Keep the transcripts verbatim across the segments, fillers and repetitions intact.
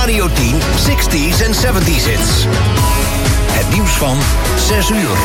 Radio tien zestig's en zeventig's hits. Het nieuws van zes uur.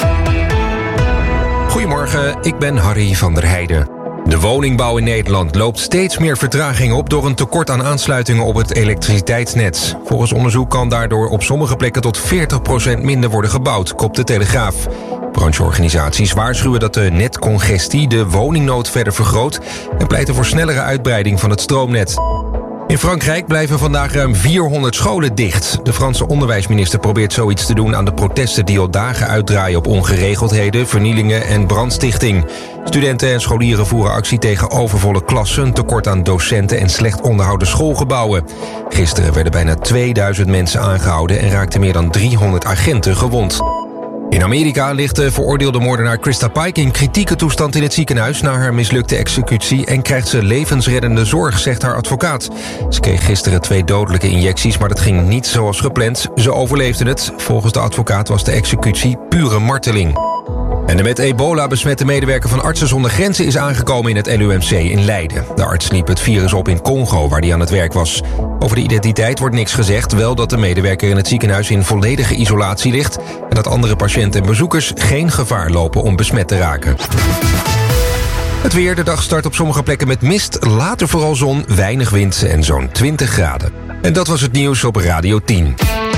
Goedemorgen, ik ben Harry van der Heijden. De woningbouw in Nederland loopt steeds meer vertraging op door een tekort aan aansluitingen op het elektriciteitsnet. Volgens onderzoek kan daardoor op sommige plekken tot veertig procent minder worden gebouwd, kopt de Telegraaf. Brancheorganisaties waarschuwen dat de netcongestie de woningnood verder vergroot en pleiten voor snellere uitbreiding van het stroomnet. In Frankrijk blijven vandaag ruim vierhonderd scholen dicht. De Franse onderwijsminister probeert zoiets te doen aan de protesten die al dagen uitdraaien op ongeregeldheden, vernielingen en brandstichting. Studenten en scholieren voeren actie tegen overvolle klassen, tekort aan docenten en slecht onderhouden schoolgebouwen. Gisteren werden bijna tweeduizend mensen aangehouden en raakten meer dan driehonderd agenten gewond. In Amerika ligt de veroordeelde moordenaar Krista Pike in kritieke toestand in het ziekenhuis na haar mislukte executie en krijgt ze levensreddende zorg, zegt haar advocaat. Ze kreeg gisteren twee dodelijke injecties, maar dat ging niet zoals gepland. Ze overleefde het. Volgens de advocaat was de executie pure marteling. En de met ebola besmette medewerker van Artsen zonder Grenzen is aangekomen in het L U M C in Leiden. De arts liep het virus op in Congo, waar hij aan het werk was. Over de identiteit wordt niks gezegd, wel dat de medewerker in het ziekenhuis in volledige isolatie ligt en dat andere patiënten en bezoekers geen gevaar lopen om besmet te raken. Het weer, de dag start op sommige plekken met mist, later vooral zon, weinig wind en zo'n twintig graden. En dat was het nieuws op Radio tien.